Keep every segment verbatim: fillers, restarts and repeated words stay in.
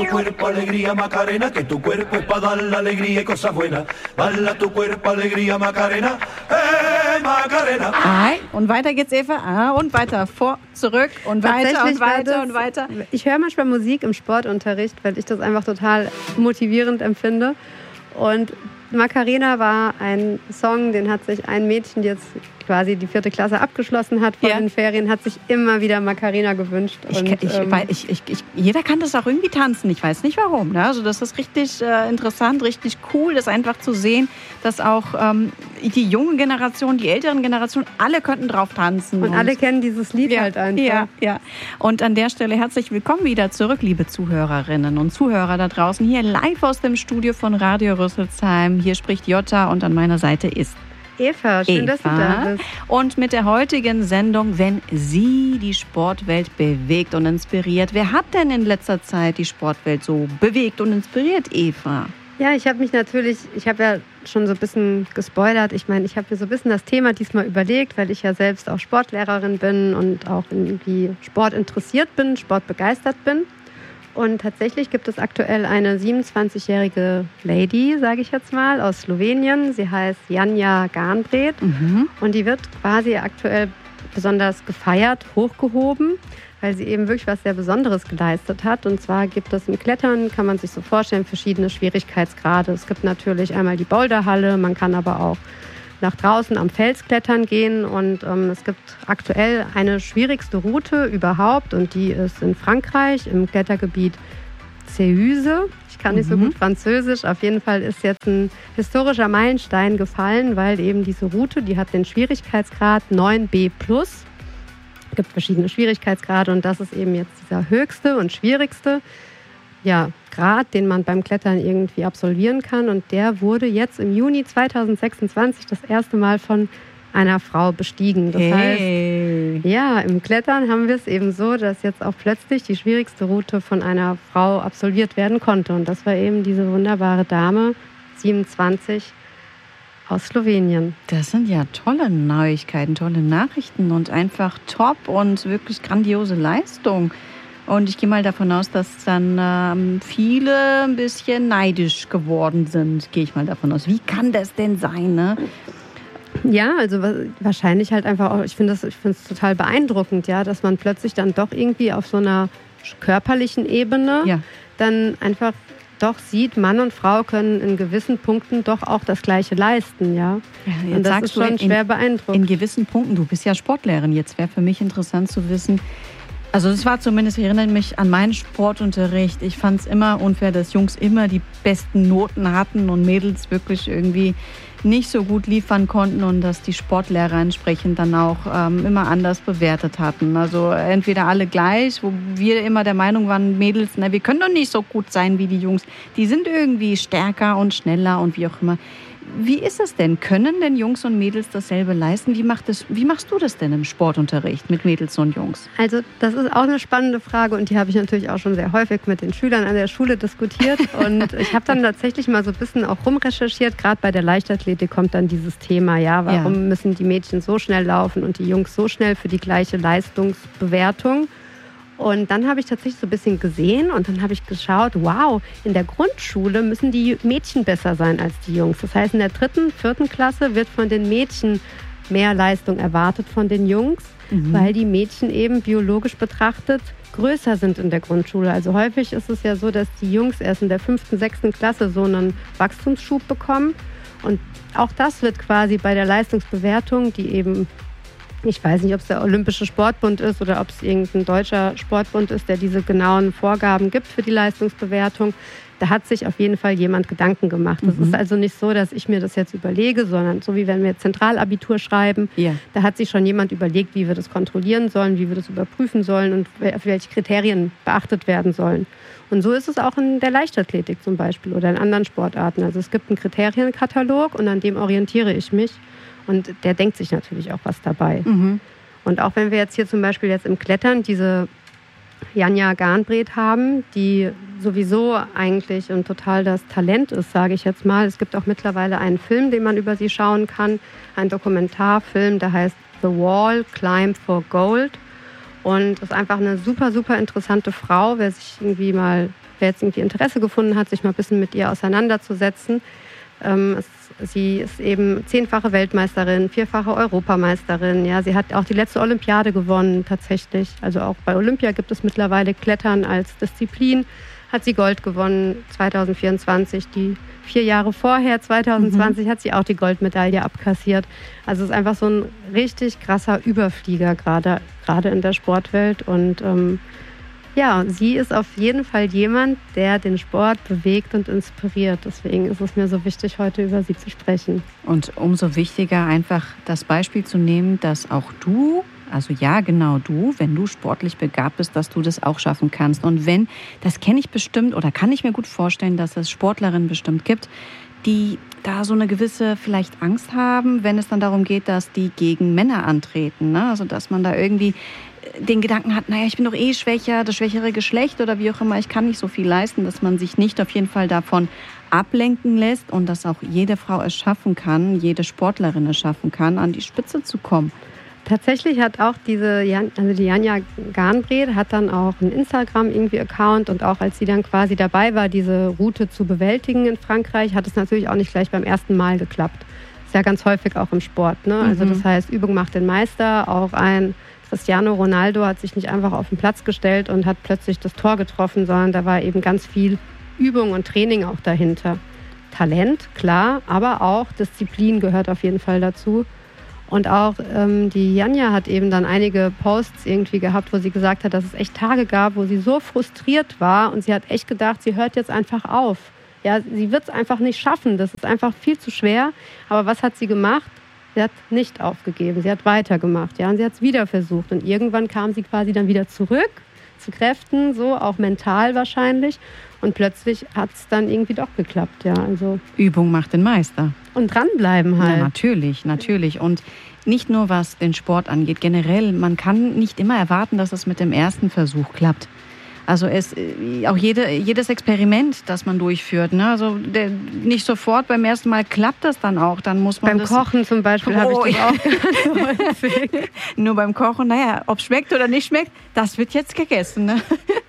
Cuerpo alegría Macarena, que tu cuerpo es para dar la alegría y cosas buenas. Bala tu cuerpo alegría Macarena, eh Macarena. Hi. Und weiter geht's, Eva. Ah, und weiter, vor, zurück und weiter und weiter das, und weiter. Ich höre manchmal Musik im Sportunterricht, weil ich das einfach total motivierend empfinde. Und Macarena war ein Song, den hat sich ein Mädchen, die jetzt quasi die vierte Klasse abgeschlossen hat vor ja. den Ferien, hat sich immer wieder Macarena gewünscht. Ich, und, ich, ähm, ich, ich, ich, jeder kann das auch irgendwie tanzen. Ich weiß nicht warum. Ne? Also das ist richtig äh, interessant, richtig cool, das einfach zu sehen, dass auch ähm, die junge Generation, die älteren Generationen, alle könnten drauf tanzen. Und, und alle kennen dieses Lied ja, halt einfach. Ja, ja. Und an der Stelle herzlich willkommen wieder zurück, liebe Zuhörerinnen und Zuhörer da draußen. Hier live aus dem Studio von Radio Rüsselsheim. Hier spricht Jutta und an meiner Seite ist Eva, schön, Eva. dass du da bist. Und mit der heutigen Sendung, wenn sie die Sportwelt bewegt und inspiriert. Wer hat denn in letzter Zeit die Sportwelt so bewegt und inspiriert, Eva? Ja, ich habe mich natürlich, ich habe ja schon so ein bisschen gespoilert. Ich meine, ich habe mir so ein bisschen das Thema diesmal überlegt, weil ich ja selbst auch Sportlehrerin bin und auch irgendwie Sport interessiert bin, sportbegeistert bin. Und tatsächlich gibt es aktuell eine siebenundzwanzigjährige Lady, sage ich jetzt mal, aus Slowenien. Sie heißt Janja Garnbret mhm. und die wird quasi aktuell besonders gefeiert, hochgehoben, weil sie eben wirklich was sehr Besonderes geleistet hat. Und zwar gibt es im Klettern, kann man sich so vorstellen, verschiedene Schwierigkeitsgrade. Es gibt natürlich einmal die Boulderhalle, man kann aber auch nach draußen am Fels klettern gehen und ähm, es gibt aktuell eine schwierigste Route überhaupt und die ist in Frankreich im Klettergebiet Céuse. Ich kann nicht mhm. so gut Französisch. Auf jeden Fall ist jetzt ein historischer Meilenstein gefallen, weil eben diese Route, die hat den Schwierigkeitsgrad neun B plus. Es gibt verschiedene Schwierigkeitsgrade und das ist eben jetzt dieser höchste und schwierigste ja, Grad, den man beim Klettern irgendwie absolvieren kann. Und der wurde jetzt im Juni zweitausendsechsundzwanzig das erste Mal von einer Frau bestiegen. Das hey. heißt, ja, im Klettern haben wir es eben so, dass jetzt auch plötzlich die schwierigste Route von einer Frau absolviert werden konnte. Und das war eben diese wunderbare Dame, siebenundzwanzig, aus Slowenien. Das sind ja tolle Neuigkeiten, tolle Nachrichten und einfach top und wirklich grandiose Leistung. Und ich gehe mal davon aus, dass dann ähm, viele ein bisschen neidisch geworden sind. Gehe ich mal davon aus. Wie kann das denn sein, ne? Ja, also wahrscheinlich halt einfach auch, ich finde das, ich finde es total beeindruckend, ja, dass man plötzlich dann doch irgendwie auf so einer körperlichen Ebene ja. dann einfach doch sieht, Mann und Frau können in gewissen Punkten doch auch das Gleiche leisten, ja. ja und das ist schon schwer beeindruckend. In gewissen Punkten, du bist ja Sportlehrerin, jetzt wäre für mich interessant zu wissen, also das war zumindest, ich erinnere mich an meinen Sportunterricht. Ich fand es immer unfair, dass Jungs immer die besten Noten hatten und Mädels wirklich irgendwie nicht so gut liefern konnten und dass die Sportlehrer entsprechend dann auch ähm, immer anders bewertet hatten. Also entweder alle gleich, wo wir immer der Meinung waren, Mädels, na, wir können doch nicht so gut sein wie die Jungs. Die sind irgendwie stärker und schneller und wie auch immer. Wie ist es denn? Können denn Jungs und Mädels dasselbe leisten? Wie, macht das, wie machst du das denn im Sportunterricht mit Mädels und Jungs? Also das ist auch eine spannende Frage und die habe ich natürlich auch schon sehr häufig mit den Schülern an der Schule diskutiert. Und ich habe dann tatsächlich mal so ein bisschen auch rumrecherchiert. Gerade bei der Leichtathletik kommt dann dieses Thema, ja, warum ja. müssen die Mädchen so schnell laufen und die Jungs so schnell für die gleiche Leistungsbewertung? Und dann habe ich tatsächlich so ein bisschen gesehen und dann habe ich geschaut, wow, in der Grundschule müssen die Mädchen besser sein als die Jungs. Das heißt, in der dritten, vierten Klasse wird von den Mädchen mehr Leistung erwartet von den Jungs, mhm. weil die Mädchen eben biologisch betrachtet größer sind in der Grundschule. Also häufig ist es ja so, dass die Jungs erst in der fünften, sechsten Klasse so einen Wachstumsschub bekommen. Und auch das wird quasi bei der Leistungsbewertung, die eben ich weiß nicht, ob es der Olympische Sportbund ist oder ob es irgendein deutscher Sportbund ist, der diese genauen Vorgaben gibt für die Leistungsbewertung. Da hat sich auf jeden Fall jemand Gedanken gemacht. Es mhm. ist also nicht so, dass ich mir das jetzt überlege, sondern so wie wenn wir Zentralabitur schreiben, ja. da hat sich schon jemand überlegt, wie wir das kontrollieren sollen, wie wir das überprüfen sollen und welche Kriterien beachtet werden sollen. Und so ist es auch in der Leichtathletik zum Beispiel oder in anderen Sportarten. Also es gibt einen Kriterienkatalog und an dem orientiere ich mich. Und der denkt sich natürlich auch was dabei. Mhm. Und auch wenn wir jetzt hier zum Beispiel jetzt im Klettern diese Janja Garnbret haben, die sowieso eigentlich und total das Talent ist, sage ich jetzt mal. Es gibt auch mittlerweile einen Film, den man über sie schauen kann. Ein Dokumentarfilm, der heißt The Wall, Climb for Gold. Und ist einfach eine super, super interessante Frau. Wer sich irgendwie mal wer jetzt irgendwie Interesse gefunden hat, sich mal ein bisschen mit ihr auseinanderzusetzen. Ähm, es, sie ist eben zehnfache Weltmeisterin, vierfache Europameisterin. Ja, sie hat auch die letzte Olympiade gewonnen tatsächlich. Also auch bei Olympia gibt es mittlerweile Klettern als Disziplin. Hat sie Gold gewonnen zwanzig vierundzwanzig. Die vier Jahre vorher, zwanzig zwanzig, mhm. hat sie auch die Goldmedaille abkassiert. Also es ist einfach so ein richtig krasser Überflieger gerade, gerade in der Sportwelt. Und ähm, ja, sie ist auf jeden Fall jemand, der den Sport bewegt und inspiriert. Deswegen ist es mir so wichtig, heute über sie zu sprechen. Und umso wichtiger, einfach das Beispiel zu nehmen, dass auch du, also ja, genau du, wenn du sportlich begabt bist, dass du das auch schaffen kannst. Und wenn, das kenne ich bestimmt oder kann ich mir gut vorstellen, dass es Sportlerinnen bestimmt gibt, die da so eine gewisse vielleicht Angst haben, wenn es dann darum geht, dass die gegen Männer antreten. Ne? Also dass man da irgendwie den Gedanken hat, naja, ich bin doch eh schwächer, das schwächere Geschlecht oder wie auch immer, ich kann nicht so viel leisten, dass man sich nicht auf jeden Fall davon ablenken lässt und dass auch jede Frau es schaffen kann, jede Sportlerin es schaffen kann, an die Spitze zu kommen. Tatsächlich hat auch diese, Jan, also die Janja Garnbret hat dann auch einen Instagram irgendwie Account und auch als sie dann quasi dabei war, diese Route zu bewältigen in Frankreich, hat es natürlich auch nicht gleich beim ersten Mal geklappt. Ist ja ganz häufig auch im Sport, ne? Also das heißt, Übung macht den Meister. Auch ein Cristiano Ronaldo hat sich nicht einfach auf den Platz gestellt und hat plötzlich das Tor getroffen, sondern da war eben ganz viel Übung und Training auch dahinter. Talent, klar, aber auch Disziplin gehört auf jeden Fall dazu. Und auch ähm, die Janja hat eben dann einige Posts irgendwie gehabt, wo sie gesagt hat, dass es echt Tage gab, wo sie so frustriert war und sie hat echt gedacht, sie hört jetzt einfach auf. Ja, sie wird es einfach nicht schaffen, das ist einfach viel zu schwer. Aber was hat sie gemacht? Sie hat nicht aufgegeben, sie hat weitergemacht, ja, und sie hat es wieder versucht. Und irgendwann kam sie quasi dann wieder zurück zu Kräften, so auch mental wahrscheinlich. Und plötzlich hat es dann irgendwie doch geklappt, ja. Also Übung macht den Meister. Und dranbleiben halt. Ja, natürlich, natürlich. Und nicht nur was den Sport angeht, generell, man kann nicht immer erwarten, dass es mit dem ersten Versuch klappt. Also es, auch jede, jedes Experiment, das man durchführt, ne? Also der, nicht sofort beim ersten Mal klappt das dann auch. Dann muss man beim das, Kochen zum Beispiel oh, habe ich das auch ganz häufig. Nur beim Kochen, naja, ob es schmeckt oder nicht schmeckt, das wird jetzt gegessen. Ne?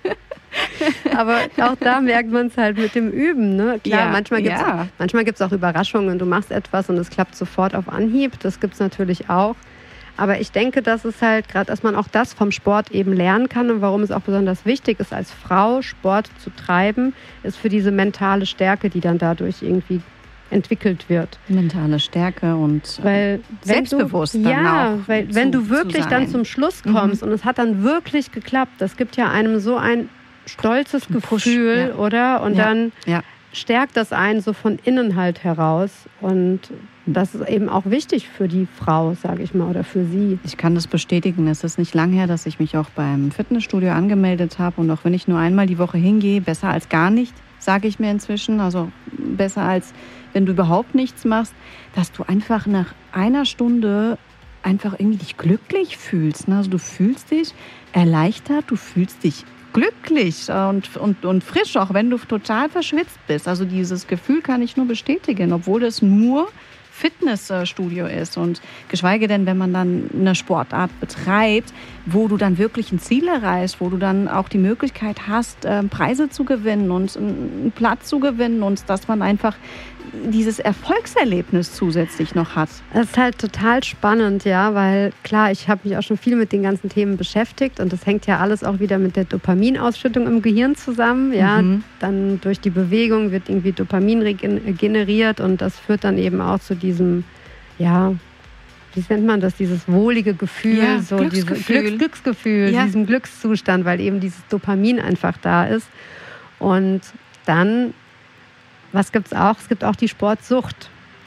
Aber auch da merkt man es halt mit dem Üben. Ne? Klar, ja, manchmal gibt es ja. manchmal gibt's auch Überraschungen. Du machst etwas und es klappt sofort auf Anhieb. Das gibt es natürlich auch. Aber ich denke, dass es halt gerade, dass man auch das vom Sport eben lernen kann und warum es auch besonders wichtig ist, als Frau Sport zu treiben, ist für diese mentale Stärke, die dann dadurch irgendwie entwickelt wird. Mentale Stärke und weil, selbstbewusst du, dann ja, auch. Weil wenn du wirklich dann zum Schluss kommst mhm. und es hat dann wirklich geklappt, das gibt ja einem so ein stolzes Gefühl, Push, ja. oder? Und ja. dann ja. stärkt das einen so von innen halt heraus. Und das ist eben auch wichtig für die Frau, sage ich mal, oder für sie. Ich kann das bestätigen. Es ist nicht lang her, dass ich mich auch beim Fitnessstudio angemeldet habe. Und auch wenn ich nur einmal die Woche hingehe, besser als gar nicht, sage ich mir inzwischen. Also besser als wenn du überhaupt nichts machst, dass du einfach nach einer Stunde einfach irgendwie dich glücklich fühlst. Also du fühlst dich erleichtert, du fühlst dich glücklich und, und, und frisch, auch wenn du total verschwitzt bist. Also dieses Gefühl kann ich nur bestätigen, obwohl es nur Fitnessstudio ist und geschweige denn, wenn man dann eine Sportart betreibt, wo du dann wirklich ein Ziel erreichst, wo du dann auch die Möglichkeit hast, Preise zu gewinnen und einen Platz zu gewinnen und dass man einfach dieses Erfolgserlebnis zusätzlich noch hat. Das ist halt total spannend, ja, weil klar, ich habe mich auch schon viel mit den ganzen Themen beschäftigt und das hängt ja alles auch wieder mit der Dopaminausschüttung im Gehirn zusammen, ja. Mhm. Dann durch die Bewegung wird irgendwie Dopamin generiert und das führt dann eben auch zu diesem, ja, wie nennt man das, dieses wohlige Gefühl, ja, so Glücksgefühl, diese Glück, Glücksgefühl, ja. diesem Glückszustand, weil eben dieses Dopamin einfach da ist. Und dann, was gibt es auch? Es gibt auch die Sportsucht.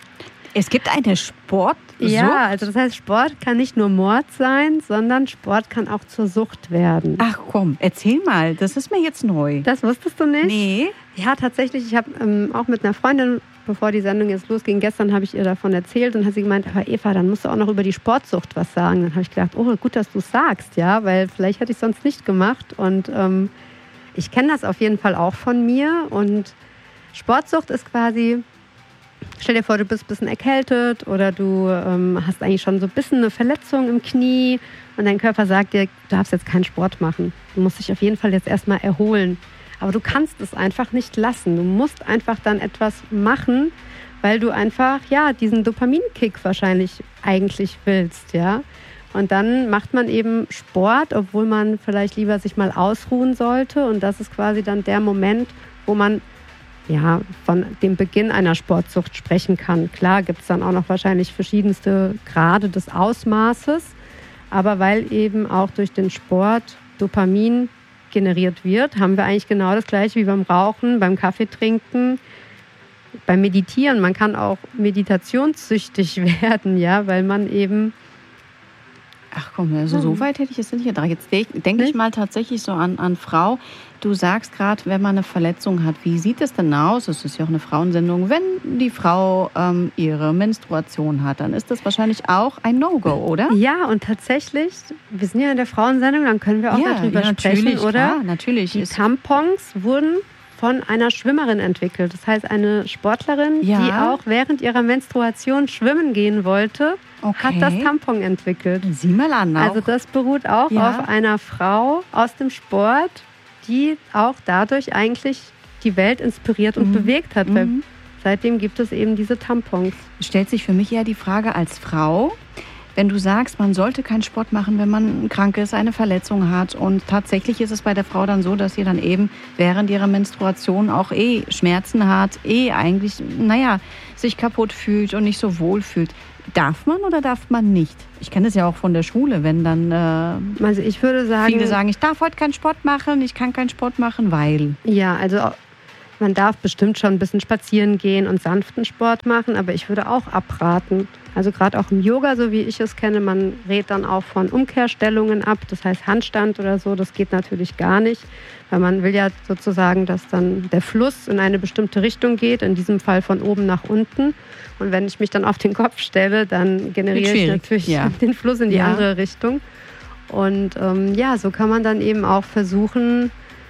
Es gibt eine Sportsucht? Ja, also das heißt, Sport kann nicht nur Mord sein, sondern Sport kann auch zur Sucht werden. Ach komm, erzähl mal, das ist mir jetzt neu. Das wusstest du nicht? Nee. Ja, tatsächlich, ich habe ähm, auch mit einer Freundin, bevor die Sendung jetzt losging, gestern habe ich ihr davon erzählt und hat sie gemeint, aber Eva, dann musst du auch noch über die Sportsucht was sagen. Dann habe ich gedacht, oh, gut, dass du es sagst, ja, weil vielleicht hätte ich es sonst nicht gemacht. Und ähm, ich kenne das auf jeden Fall auch von mir und Sportsucht ist quasi, stell dir vor, du bist ein bisschen erkältet oder du ähm, hast eigentlich schon so ein bisschen eine Verletzung im Knie und dein Körper sagt dir, du darfst jetzt keinen Sport machen. Du musst dich auf jeden Fall jetzt erstmal erholen. aber du kannst es einfach nicht lassen. Du musst einfach dann etwas machen, weil du einfach, ja, diesen Dopaminkick wahrscheinlich eigentlich willst, ja. Und dann macht man eben Sport, obwohl man vielleicht lieber sich mal ausruhen sollte. Und das ist quasi dann der Moment, wo man ja von dem Beginn einer Sportsucht sprechen kann. Klar gibt es dann auch noch wahrscheinlich verschiedenste Grade des Ausmaßes. Aber weil eben auch durch den Sport Dopamin generiert wird, haben wir eigentlich genau das Gleiche wie beim Rauchen, beim Kaffeetrinken, beim Meditieren. Man kann auch meditationssüchtig werden, ja, weil man eben... Ach komm, also so weit hätte ich es nicht gedacht. Jetzt denke ich mal tatsächlich so an, an Frau. Du sagst gerade, wenn man eine Verletzung hat, wie sieht es denn aus? Es ist ja auch eine Frauensendung. Wenn die Frau ähm, ihre Menstruation hat, dann ist das wahrscheinlich auch ein No-Go, oder? Ja, und tatsächlich, wir sind ja in der Frauensendung, dann können wir auch ja, darüber ja, sprechen, oder? Klar, natürlich. Die Tampons wurden von einer Schwimmerin entwickelt. Das heißt, eine Sportlerin, ja. die auch während ihrer Menstruation schwimmen gehen wollte, okay. hat das Tampon entwickelt. Sieh mal an. Auch. Also das beruht auch ja. auf einer Frau aus dem Sport, die auch dadurch eigentlich die Welt inspiriert und mhm. bewegt hat. Weil mhm. seitdem gibt es eben diese Tampons. Stellt sich für mich eher die Frage als Frau, wenn du sagst, man sollte keinen Sport machen, wenn man krank ist, eine Verletzung hat. Und tatsächlich ist es bei der Frau dann so, dass sie dann eben während ihrer Menstruation auch eh Schmerzen hat, eh eigentlich, naja, sich kaputt fühlt und nicht so wohl fühlt. Darf man oder darf man nicht? Ich kenne es ja auch von der Schule, wenn dann äh, also ich würde sagen, viele sagen, ich darf heute keinen Sport machen, ich kann keinen Sport machen, weil... Ja, also man darf bestimmt schon ein bisschen spazieren gehen und sanften Sport machen, aber ich würde auch abraten. Also gerade auch im Yoga, so wie ich es kenne, man rät dann auch von Umkehrstellungen ab, das heißt Handstand oder so, das geht natürlich gar nicht, weil man will ja sozusagen, dass dann der Fluss in eine bestimmte Richtung geht, in diesem Fall von oben nach unten. Und wenn ich mich dann auf den Kopf stelle, dann generiere ich natürlich ja. den Fluss in die ja. andere Richtung. Und ähm, ja, so kann man dann eben auch versuchen,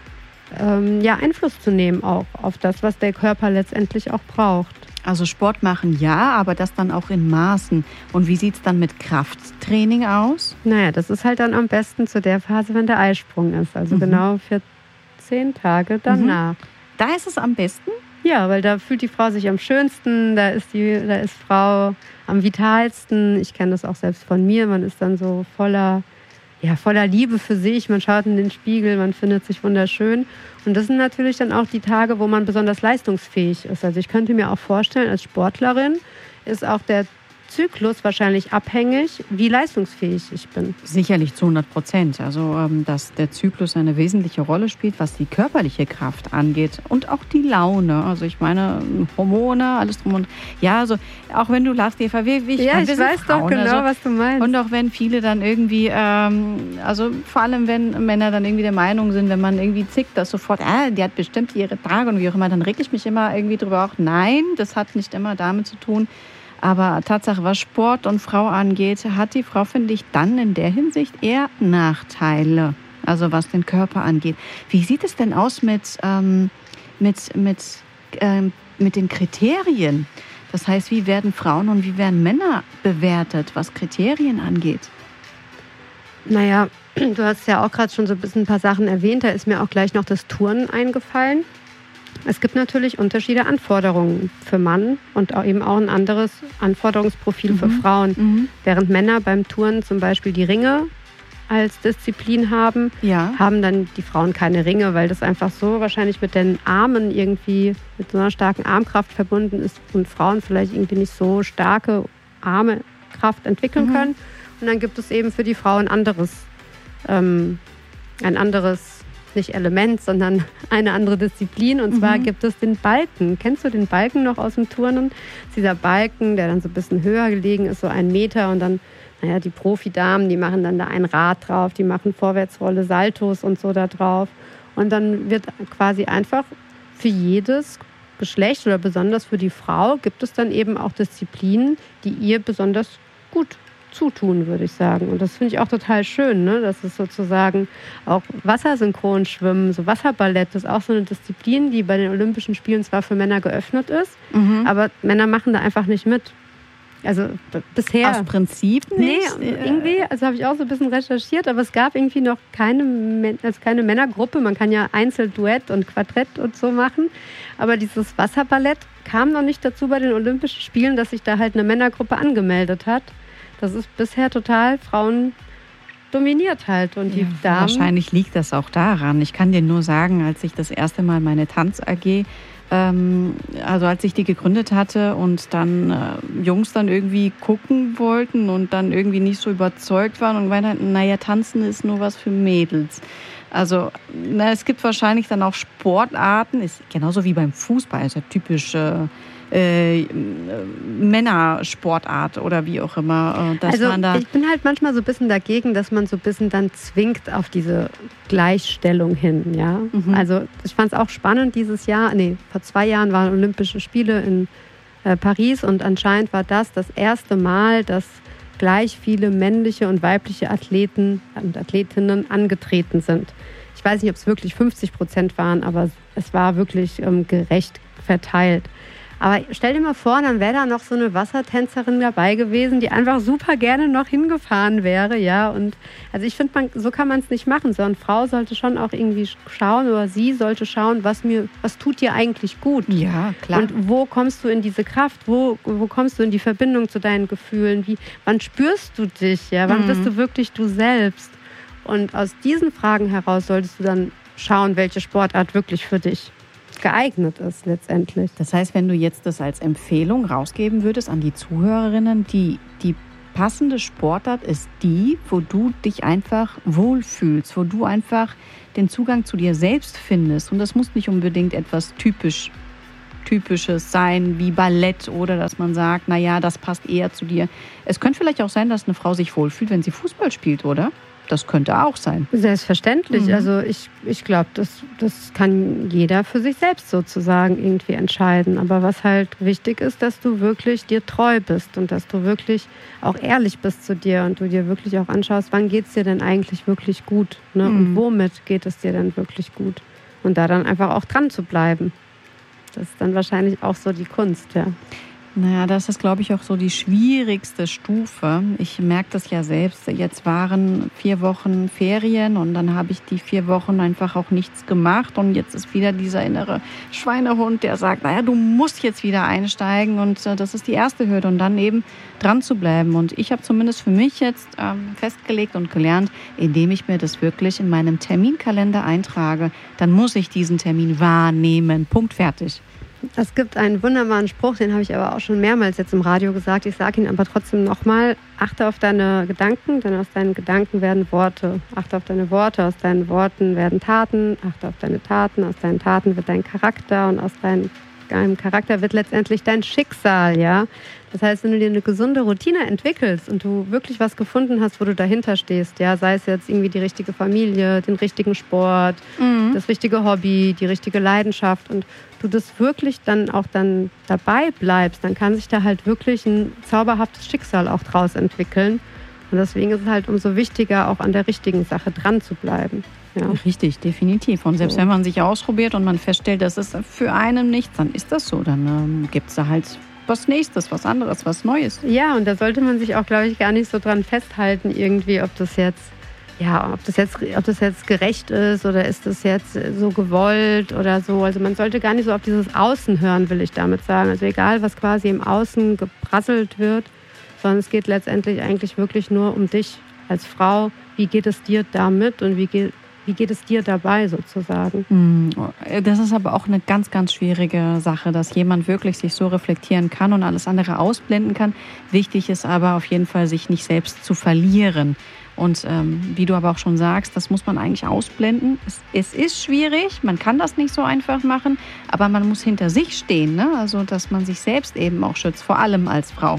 ähm, ja, Einfluss zu nehmen auch auf das, was der Körper letztendlich auch braucht. Also Sport machen ja, aber das dann auch in Maßen. Und wie sieht es dann mit Krafttraining aus? Naja, das ist halt dann am besten zu der Phase, wenn der Eisprung ist. Also mhm. genau vierzehn Tage danach. Mhm. Da ist es am besten? Ja, weil da fühlt die Frau sich am schönsten, da ist die, da ist Frau am vitalsten. Ich kenne das auch selbst von mir. Man ist dann so voller, ja, voller Liebe für sich. Man schaut in den Spiegel, man findet sich wunderschön. Und das sind natürlich dann auch die Tage, wo man besonders leistungsfähig ist. Also ich könnte mir auch vorstellen, als Sportlerin ist auch der Zyklus wahrscheinlich abhängig, wie leistungsfähig ich bin. Sicherlich zu hundert Prozent. Also, ähm, dass der Zyklus eine wesentliche Rolle spielt, was die körperliche Kraft angeht und auch die Laune. Also, ich meine, Hormone, alles drum und ja, also auch wenn du lachst, Eva, wie, wie ich, ja, ich weiß Frauen, doch genau, also, was du meinst. Und auch wenn viele dann irgendwie, ähm, also vor allem wenn Männer dann irgendwie der Meinung sind, wenn man irgendwie zickt, dass sofort, ah, die hat bestimmt ihre Tage und wie auch immer, dann reg ich mich immer irgendwie drüber auch. Nein, das hat nicht immer damit zu tun. Aber Tatsache, was Sport und Frau angeht, hat die Frau, finde ich, dann in der Hinsicht eher Nachteile. Also was den Körper angeht. Wie sieht es denn aus mit, ähm, mit, mit, ähm, mit den Kriterien? Das heißt, wie werden Frauen und wie werden Männer bewertet, was Kriterien angeht? Naja, du hast ja auch gerade schon so ein bisschen ein paar Sachen erwähnt. Da ist mir auch gleich noch das Turnen eingefallen. Es gibt natürlich Unterschiede Anforderungen für Mann und auch eben auch ein anderes Anforderungsprofil mhm. für Frauen. Mhm. Während Männer beim Turnen zum Beispiel die Ringe als Disziplin haben, ja. haben dann die Frauen keine Ringe, weil das einfach so wahrscheinlich mit den Armen irgendwie, mit so einer starken Armkraft verbunden ist und Frauen vielleicht irgendwie nicht so starke Armekraft entwickeln mhm. können. Und dann gibt es eben für die Frau ein anderes, ähm, ein anderes nicht Element, sondern eine andere Disziplin. Und zwar mhm. gibt es den Balken. Kennst du den Balken noch aus dem Turnen? Dieser Balken, der dann so ein bisschen höher gelegen ist, so ein Meter. Und dann, naja, die Profidamen, die machen dann da ein Rad drauf, die machen Vorwärtsrolle, Saltos und so da drauf. Und dann wird quasi einfach für jedes Geschlecht oder besonders für die Frau gibt es dann eben auch Disziplinen, die ihr besonders gut zutun, würde ich sagen. Und das finde ich auch total schön, ne? Dass es sozusagen auch Wassersynchron schwimmen, so Wasserballett, das ist auch so eine Disziplin, die bei den Olympischen Spielen zwar für Männer geöffnet ist, mhm. aber Männer machen da einfach nicht mit. Also b- bisher. Aus Prinzip nicht? Nee, irgendwie, also habe ich auch so ein bisschen recherchiert, aber es gab irgendwie noch keine, also keine Männergruppe. Man kann ja Einzelduett und Quartett und so machen. Aber dieses Wasserballett kam noch nicht dazu bei den Olympischen Spielen, dass sich da halt eine Männergruppe angemeldet hat. Das ist bisher total Frauen dominiert halt. Und die ja, Damen. Wahrscheinlich liegt das auch daran. Ich kann dir nur sagen, als ich das erste Mal meine Tanz-A G, ähm, also als ich die gegründet hatte und dann äh, Jungs dann irgendwie gucken wollten und dann irgendwie nicht so überzeugt waren und meinten, naja, Tanzen ist nur was für Mädels. Also na, es gibt wahrscheinlich dann auch Sportarten, ist genauso wie beim Fußball, ist ja typisch äh, äh, Männersportart oder wie auch immer. Dass also man da ich bin halt manchmal so ein bisschen dagegen, dass man so ein bisschen dann zwingt auf diese Gleichstellung hin. Ja? Mhm. Also ich fand es auch spannend dieses Jahr, nee, vor zwei Jahren waren Olympische Spiele in äh, Paris und anscheinend war das das erste Mal, dass gleich viele männliche und weibliche Athleten und Athletinnen angetreten sind. Ich weiß nicht, ob es wirklich fünfzig Prozent waren, aber es war wirklich ähm, gerecht verteilt. Aber stell dir mal vor, dann wäre da noch so eine Wassertänzerin dabei gewesen, die einfach super gerne noch hingefahren wäre, ja. Und also ich finde, so kann man es nicht machen, sondern Frau sollte schon auch irgendwie schauen oder sie sollte schauen, was mir, was tut dir eigentlich gut. Ja, klar. Und wo kommst du in diese Kraft? Wo, wo kommst du in die Verbindung zu deinen Gefühlen? Wie, wann spürst du dich? Ja, wann mhm. bist du wirklich du selbst? Und aus diesen Fragen heraus solltest du dann schauen, welche Sportart wirklich für dich geeignet ist letztendlich. Das heißt, wenn du jetzt das als Empfehlung rausgeben würdest an die Zuhörerinnen, die, die passende Sportart ist die, wo du dich einfach wohlfühlst, wo du einfach den Zugang zu dir selbst findest. Und das muss nicht unbedingt etwas typisch, Typisches sein, wie Ballett oder dass man sagt, naja, das passt eher zu dir. Es könnte vielleicht auch sein, dass eine Frau sich wohlfühlt, wenn sie Fußball spielt, oder? Das könnte auch sein. Selbstverständlich. Mhm. Also ich, ich glaube, das, das kann jeder für sich selbst sozusagen irgendwie entscheiden. Aber was halt wichtig ist, dass du wirklich dir treu bist und dass du wirklich auch ehrlich bist zu dir und du dir wirklich auch anschaust, wann geht es dir denn eigentlich wirklich gut, ne? Mhm. Und womit geht es dir denn wirklich gut? Und da dann einfach auch dran zu bleiben. Das ist dann wahrscheinlich auch so die Kunst, ja. Naja, das ist, glaube ich, auch so die schwierigste Stufe. Ich merke das ja selbst. Jetzt waren vier Wochen Ferien und dann habe ich die vier Wochen einfach auch nichts gemacht. Und jetzt ist wieder dieser innere Schweinehund, der sagt, naja, du musst jetzt wieder einsteigen. Und das ist die erste Hürde. Und dann eben dran zu bleiben. Und ich habe zumindest für mich jetzt ähm, festgelegt und gelernt, indem ich mir das wirklich in meinem Terminkalender eintrage, dann muss ich diesen Termin wahrnehmen. Punkt, fertig. Es gibt einen wunderbaren Spruch, den habe ich aber auch schon mehrmals jetzt im Radio gesagt. Ich sage ihn aber trotzdem nochmal. Achte auf deine Gedanken, denn aus deinen Gedanken werden Worte. Achte auf deine Worte, aus deinen Worten werden Taten. Achte auf deine Taten, aus deinen Taten wird dein Charakter und aus deinem Charakter wird letztendlich dein Schicksal, ja. Das heißt, wenn du dir eine gesunde Routine entwickelst und du wirklich was gefunden hast, wo du dahinter stehst, ja, sei es jetzt irgendwie die richtige Familie, den richtigen Sport, mhm. das richtige Hobby, die richtige Leidenschaft und du das wirklich dann auch dann dabei bleibst, dann kann sich da halt wirklich ein zauberhaftes Schicksal auch draus entwickeln. Und deswegen ist es halt umso wichtiger, auch an der richtigen Sache dran zu bleiben. Ja. Richtig, definitiv. Und selbst so. Wenn man sich ausprobiert und man feststellt, das ist für einen nichts, dann ist das so. Dann ähm, gibt es da halt was Nächstes, was anderes, was Neues. Ja, und da sollte man sich auch, glaube ich, gar nicht so dran festhalten, irgendwie, ob das jetzt, ja, ob das jetzt, ob das jetzt gerecht ist oder ist das jetzt so gewollt oder so. Also man sollte gar nicht so auf dieses Außen hören, will ich damit sagen. Also egal, was quasi im Außen geprasselt wird, sondern es geht letztendlich eigentlich wirklich nur um dich als Frau. Wie geht es dir damit und wie geht Wie geht es dir dabei sozusagen? Das ist aber auch eine ganz, ganz schwierige Sache, dass jemand wirklich sich so reflektieren kann und alles andere ausblenden kann. Wichtig ist aber auf jeden Fall, sich nicht selbst zu verlieren. Und ähm, wie du aber auch schon sagst, das muss man eigentlich ausblenden. Es, es ist schwierig, man kann das nicht so einfach machen, aber man muss hinter sich stehen, ne? Also, dass man sich selbst eben auch schützt, vor allem als Frau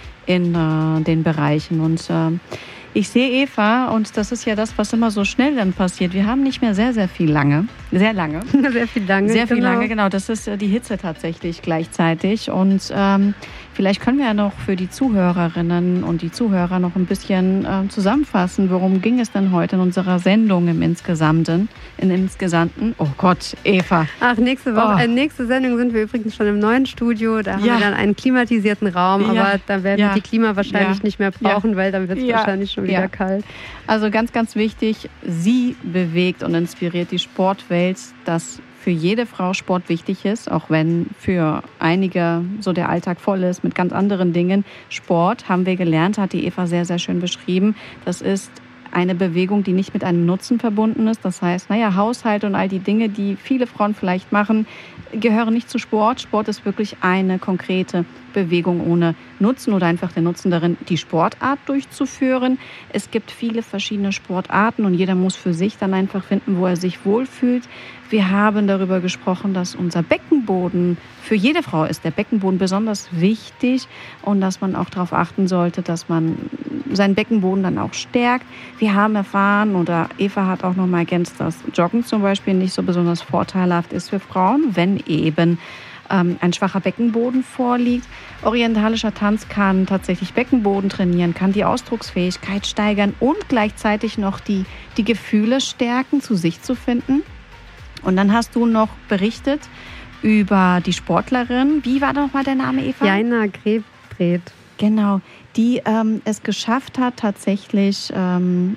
in äh, den Bereichen. Und äh, ich sehe, Eva, und das ist ja das, was immer so schnell dann passiert. Wir haben nicht mehr sehr, sehr viel lange. Sehr lange. Sehr viel lange. Sehr viel genau. lange, genau. Das ist die Hitze tatsächlich gleichzeitig. Und ähm, vielleicht können wir ja noch für die Zuhörerinnen und die Zuhörer noch ein bisschen äh, zusammenfassen, worum ging es denn heute in unserer Sendung im Insgesamten? In Insgesamten? Oh Gott, Eva. Ach, nächste Woche, Oh. äh, nächste Sendung sind wir übrigens schon im neuen Studio. Da haben Ja. wir dann einen klimatisierten Raum, Ja. aber da werden Ja. wir die Klima wahrscheinlich Ja. nicht mehr brauchen, Ja. weil dann wird es Ja. wahrscheinlich schon wieder Ja. kalt. Also ganz, ganz wichtig, sie bewegt und inspiriert die Sportwelt, dass für jede Frau Sport wichtig ist, auch wenn für einige so der Alltag voll ist mit ganz anderen Dingen. Sport, haben wir gelernt, hat die Eva sehr, sehr schön beschrieben. Das ist eine Bewegung, die nicht mit einem Nutzen verbunden ist. Das heißt, naja, Haushalt und all die Dinge, die viele Frauen vielleicht machen, gehören nicht zu Sport. Sport ist wirklich eine konkrete Bewegung ohne Nutzen oder einfach der Nutzen darin, die Sportart durchzuführen. Es gibt viele verschiedene Sportarten und jeder muss für sich dann einfach finden, wo er sich wohlfühlt. Wir haben darüber gesprochen, dass unser Beckenboden für jede Frau ist, der Beckenboden besonders wichtig und dass man auch darauf achten sollte, dass man seinen Beckenboden dann auch stärkt. Wir haben erfahren, oder Eva hat auch noch mal ergänzt, dass Joggen zum Beispiel nicht so besonders vorteilhaft ist für Frauen, wenn eben ähm, ein schwacher Beckenboden vorliegt. Orientalischer Tanz kann tatsächlich Beckenboden trainieren, kann die Ausdrucksfähigkeit steigern und gleichzeitig noch die, die Gefühle stärken, zu sich zu finden. Und dann hast du noch berichtet über die Sportlerin. Wie war noch mal der Name, Eva? Jaina Grebret. Genau, die ähm, es geschafft hat, tatsächlich ähm,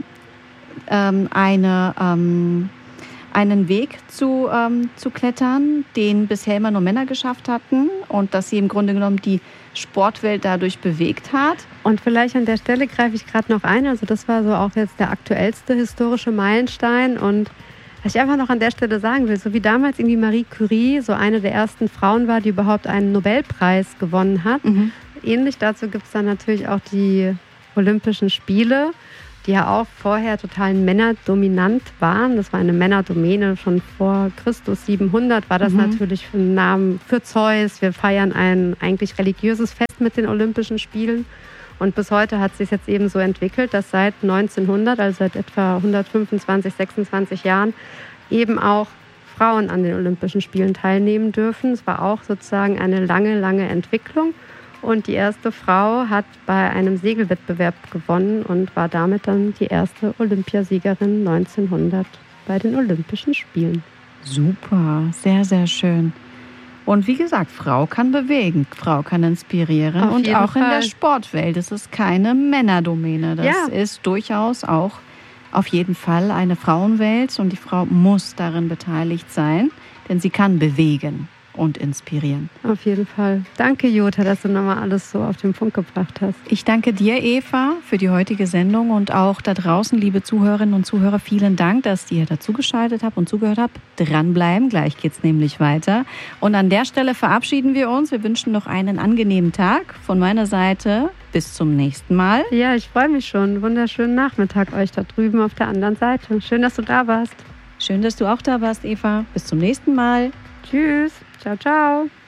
ähm, eine, ähm, einen Weg zu, ähm, zu klettern, den bisher immer nur Männer geschafft hatten und dass sie im Grunde genommen die Sportwelt dadurch bewegt hat. Und vielleicht an der Stelle greife ich gerade noch ein. Also das war so auch jetzt der aktuellste historische Meilenstein. Und was ich einfach noch an der Stelle sagen will, so wie damals irgendwie Marie Curie so eine der ersten Frauen war, die überhaupt einen Nobelpreis gewonnen hat. Mhm. Ähnlich dazu gibt es dann natürlich auch die Olympischen Spiele, die ja auch vorher total männerdominant waren. Das war eine Männerdomäne, schon vor Christus siebenhundert war das Mhm. natürlich für einen Namen für Zeus. Wir feiern ein eigentlich religiöses Fest mit den Olympischen Spielen. Und bis heute hat es sich jetzt eben so entwickelt, dass seit neunzehnhundert, also seit etwa hundertfünfundzwanzig, sechsundzwanzig Jahren, eben auch Frauen an den Olympischen Spielen teilnehmen dürfen. Es war auch sozusagen eine lange, lange Entwicklung. Und die erste Frau hat bei einem Segelwettbewerb gewonnen und war damit dann die erste Olympiasiegerin neunzehnhundert bei den Olympischen Spielen. Super, sehr, sehr schön. Und wie gesagt, Frau kann bewegen, Frau kann inspirieren Auf und jeden auch in Fall. der Sportwelt. Es ist keine Männerdomäne. Das Ja. ist durchaus auch auf jeden Fall eine Frauenwelt und die Frau muss darin beteiligt sein, denn sie kann bewegen und inspirieren. Auf jeden Fall. Danke, Jutta, dass du nochmal alles so auf den Punkt gebracht hast. Ich danke dir, Eva, für die heutige Sendung und auch da draußen, liebe Zuhörerinnen und Zuhörer, vielen Dank, dass ihr dazugeschaltet habt und zugehört habt. Dranbleiben, gleich geht's nämlich weiter. Und an der Stelle verabschieden wir uns. Wir wünschen noch einen angenehmen Tag. Von meiner Seite bis zum nächsten Mal. Ja, ich freue mich schon. Wunderschönen Nachmittag euch da drüben auf der anderen Seite. Schön, dass du da warst. Schön, dass du auch da warst, Eva. Bis zum nächsten Mal. Tschüss. Ciao, ciao.